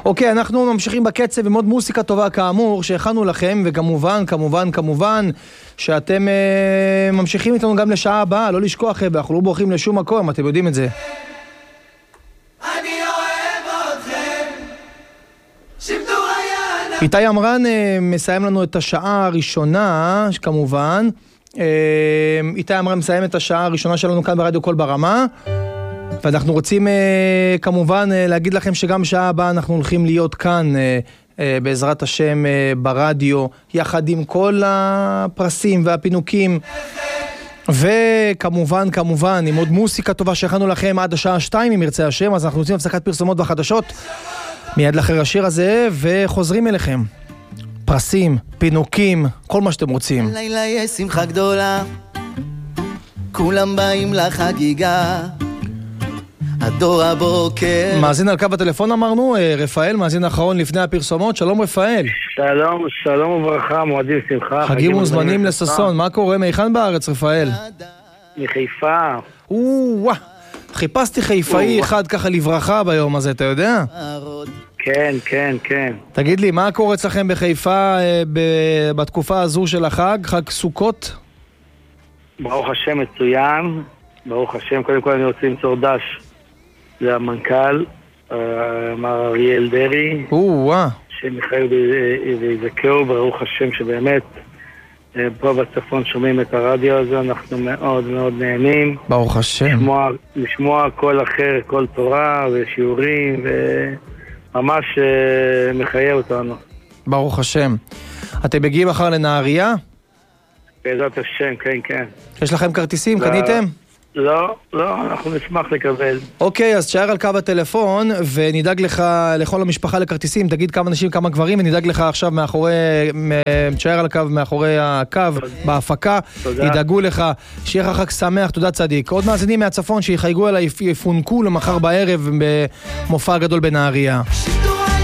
אוקיי, אנחנו ממשיכים בקצב עם עוד מוסיקה טובה כאמור שהכנו לכם, וכמובן שאתם ממשיכים איתנו גם לשעה הבאה, לא לשכוח, אנחנו לא בורחים לשום מקום, אתם יודעים את זה. איתי אמרן מסיים לנו את השעה הראשונה, כמובן. איתי אמרן מסיים את השעה הראשונה שלנו כאן ברדיו קול ברמה, ואנחנו רוצים כמובן להגיד לכם שגם שעה הבאה אנחנו הולכים להיות כאן בעזרת השם ברדיו, יחד עם כל הפרסים והפינוקים, וכמובן עם עוד מוסיקה טובה שהכנו לכם עד השעה 2 אם ירצה השם. אז אנחנו רוצים הפסקת פרסומות והחדשות מיד לאחר השיר הזה, וחוזרים אליכם. פרסים, פינוקים, כל מה שאתם רוצים. לילה יש שמחה גדולה, כולם באים לחגיגה, הדור הבוקר. מאזין על קו הטלפון אמרנו, רפאל, מאזין האחרון לפני הפרסומות. שלום רפאל. שלום וברכה, מועדים שמחה. חגים וזמנים לששון, מה קורה? מהיכן בארץ רפאל? מחיפה. חיפשתי חיפאי אחד ככה לברכה ביום הזה, אתה יודע? כן. תגיד לי, מה קורה אצלכם בחיפה בתקופה הזו של החג, חג סוכות? ברוך השם מצוין, ברוך השם. קודם כל אני רוצה למסור דש למנכ"ל, מר אריאל דרי, שמחייב ויזכרו, ברוך השם שבאמת פה בצפון שומעים את הרדיו הזה, אנחנו מאוד מאוד נהנים. ברוך השם. לשמוע כל אחר, כל תורה ושיעורים, וממש מחייב אותנו. ברוך השם. אתם מגיעים אחר לנהריה? בעזרת השם, כן. יש לכם כרטיסים? קניתם? לא, אנחנו נשמח לקבל. אוקיי, אז תשאר על קו הטלפון ונדאג לך לכל המשפחה לכרטיסים, תגיד כמה נשים, כמה גברים, ונדאג לך עכשיו תשאר על הקו מאחורי הקו בהפקה, ידאגו לך, שיהיה לך חג שמח, תודה צדיק. עוד מאזינים מהצפון שיחייגו אליי, יפונקו למחר בערב במופע גדול בנהריה.